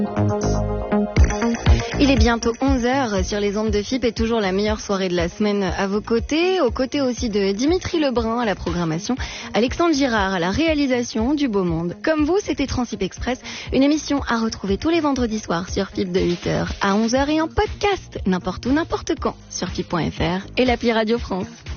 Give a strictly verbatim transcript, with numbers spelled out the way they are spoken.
Il est bientôt onze heures sur les ondes de F I P et toujours la meilleure soirée de la semaine à vos côtés. Aux côtés aussi de Dimitri Lebrun à la programmation, Alexandre Girard à la réalisation du Beau Monde. Comme vous, c'était Transip Express, une émission à retrouver tous les vendredis soirs sur F I P de huit heures à onze heures et en podcast n'importe où, n'importe quand sur F I P point F R et l'appli Radio France.